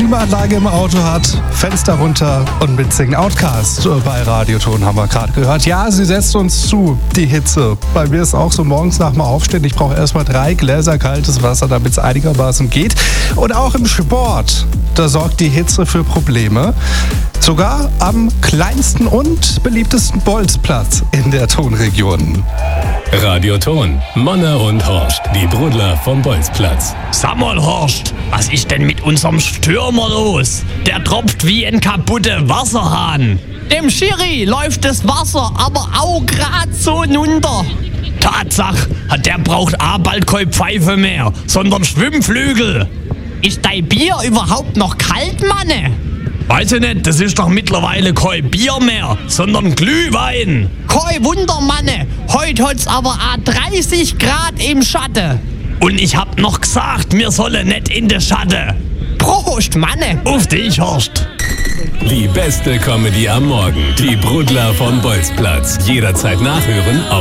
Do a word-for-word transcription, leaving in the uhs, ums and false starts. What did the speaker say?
Klimaanlage im Auto hat, Fenster runter und mitsingen. Outcast bei Radioton haben wir gerade gehört. Ja, sie setzt uns zu, die Hitze. Bei mir ist auch so morgens nach dem Aufstehen, ich brauche erstmal drei Gläser kaltes Wasser, damit es einigermaßen geht. Und auch im Sport, da sorgt die Hitze für Probleme. Sogar am kleinsten und beliebtesten Bolzplatz in der Tonregion. Radioton, Monne und Horst, die Brudler vom Bolzplatz. Sag mal, Horst, was ist denn mit unserem Stürmer los? Der tropft wie ein kaputter Wasserhahn. Dem Schiri läuft das Wasser aber auch grad so runter. Tatsache, der braucht auch bald keine Pfeife mehr, sondern Schwimmflügel. Ist dein Bier überhaupt noch kalt, Manne? Weiß ich nicht, das ist doch mittlerweile kein Bier mehr, sondern Glühwein. Kein Wunder, Manne, heute hat's aber auch dreißig Grad im Schatten. Und ich hab noch gesagt, wir sollen nicht in der Schatten. Prost, Manne. Auf dich, Horst. Die beste Comedy am Morgen. Die Brudler vom Bolzplatz. Jederzeit nachhören auf